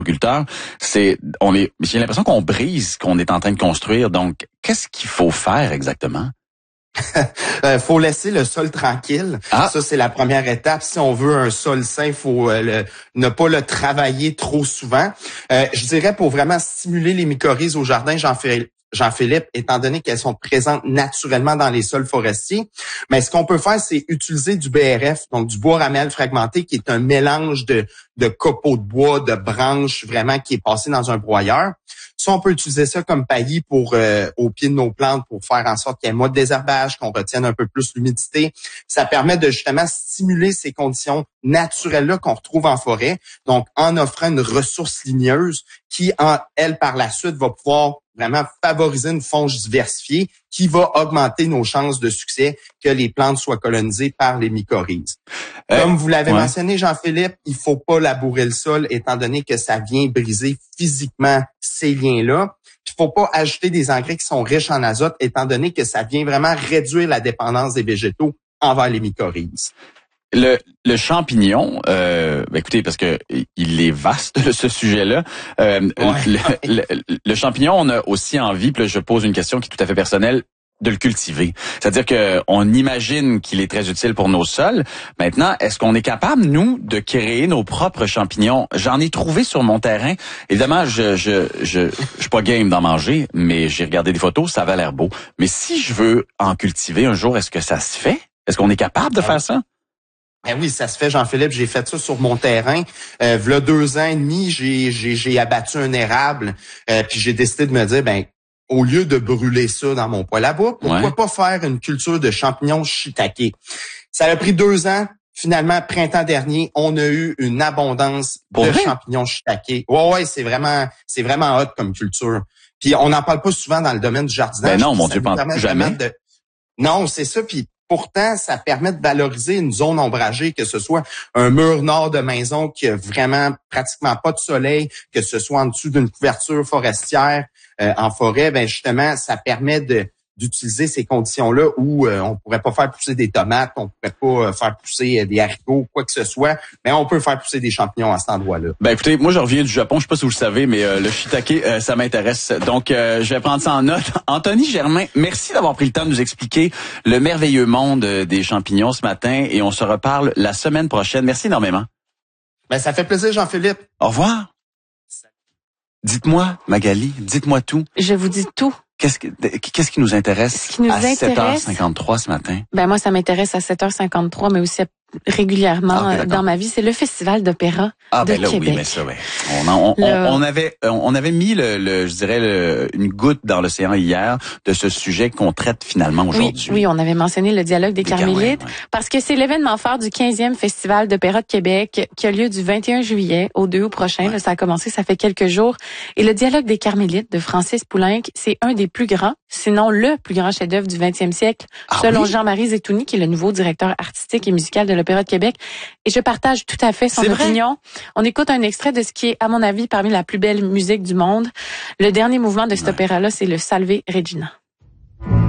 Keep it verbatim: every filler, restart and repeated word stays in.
agriculteurs, c'est, on est, j'ai l'impression qu'on brise ce qu'on est en train de construire. Donc, qu'est-ce qu'il faut faire exactement? euh, faut laisser le sol tranquille. Ah. Ça, c'est la première étape. Si on veut un sol sain, il faut euh, le, ne pas le travailler trop souvent. Euh, je dirais pour vraiment stimuler les mycorhizes au jardin, j'en fais Jean-Philippe, étant donné qu'elles sont présentes naturellement dans les sols forestiers. Mais ce qu'on peut faire, c'est utiliser du B R F, donc du bois ramel fragmenté, qui est un mélange de, de copeaux de bois, de branches, vraiment, qui est passé dans un broyeur. Ça, on peut utiliser ça comme paillis pour euh, au pied de nos plantes pour faire en sorte qu'il y ait moins de désherbage, qu'on retienne un peu plus l'humidité. Ça permet de justement stimuler ces conditions naturelles-là qu'on retrouve en forêt, donc en offrant une ressource ligneuse qui, en, elle, par la suite, va pouvoir vraiment favoriser une fonge diversifiée qui va augmenter nos chances de succès que les plantes soient colonisées par les mycorhizes. Euh, Comme vous l'avez ouais. mentionné, Jean-Philippe, il faut pas labourer le sol étant donné que ça vient briser physiquement ces liens-là. Il faut pas ajouter des engrais qui sont riches en azote étant donné que ça vient vraiment réduire la dépendance des végétaux envers les mycorhizes. Le, le champignon, euh, écoutez, parce que il est vaste ce sujet-là. Euh, ouais. le, le, le champignon, on a aussi envie, puis là, je pose une question qui est tout à fait personnelle, de le cultiver. C'est-à-dire que on imagine qu'il est très utile pour nos sols. Maintenant, est-ce qu'on est capable, nous, de créer nos propres champignons? J'en ai trouvé sur mon terrain. Évidemment, je je je, je suis pas game d'en manger, mais j'ai regardé des photos, ça avait l'air beau. Mais si je veux en cultiver un jour, est-ce que ça se fait? Est-ce qu'on est capable de ouais. faire ça? Ben oui, ça se fait, Jean-Philippe. J'ai fait ça sur mon terrain. Euh, v'là deux ans et demi, j'ai, j'ai, j'ai abattu un érable. Euh, puis j'ai décidé de me dire, ben, au lieu de brûler ça dans mon poêle à bois, pourquoi ouais. pas faire une culture de champignons shiitake? Ça a pris deux ans. Finalement, printemps dernier, on a eu une abondance Pour de vrai? champignons shiitake. Ouais, ouais, c'est vraiment, c'est vraiment hot comme culture. Puis on n'en parle pas souvent dans le domaine du jardinage. Ben non, mon Dieu, pense jamais. De... Non, c'est ça. Puis pourtant, ça permet de valoriser une zone ombragée, que ce soit un mur nord de maison qui a vraiment pratiquement pas de soleil, que ce soit en dessous d'une couverture forestière euh, en forêt. Ben justement, ça permet de d'utiliser ces conditions-là où euh, on pourrait pas faire pousser des tomates, on pourrait pas euh, faire pousser des haricots, quoi que ce soit, mais on peut faire pousser des champignons à cet endroit-là. Ben écoutez, moi je reviens du Japon, je sais pas si vous le savez, mais euh, le shiitake, euh, ça m'intéresse. Donc euh, je vais prendre ça en note. Anthony Germain, merci d'avoir pris le temps de nous expliquer le merveilleux monde des champignons ce matin et on se reparle la semaine prochaine. Merci énormément. Ben ça fait plaisir, Jean-Philippe. Au revoir. Dites-moi, Magali, dites-moi tout. Je vous dis tout. Qu'est-ce, que, qu'est-ce qui nous intéresse qui nous à intéresse, sept heures cinquante-trois ce matin? Ben moi, ça m'intéresse à sept heures cinquante-trois, mais aussi régulièrement ah, okay, dans ma vie. C'est le Festival d'opéra ah, de ben là, Québec. Oui, mais ça, ouais. On, on, on, on avait, on avait mis le, le je dirais, le, une goutte dans l'océan hier de ce sujet qu'on traite finalement aujourd'hui. Oui, oui, on avait mentionné le dialogue des, des Carmélites, ouais, ouais. parce que c'est l'événement phare du quinzième Festival d'opéra de Québec qui a lieu du vingt et un juillet au deux août prochain. Ouais. Là, ça a commencé, ça fait quelques jours. Et le dialogue des Carmélites de Francis Poulenc, c'est un des plus grands, sinon le plus grand chef-d'œuvre du vingtième siècle, ah, selon oui? Jean-Marie Zetouni, qui est le nouveau directeur artistique et musical de l'Opéra de Québec. Et je partage tout à fait son c'est opinion. Vrai? On écoute un extrait de ce qui est, à mon avis, parmi la plus belle musique du monde. Le dernier mouvement de cet ouais. opéra-là, c'est le Salve Regina.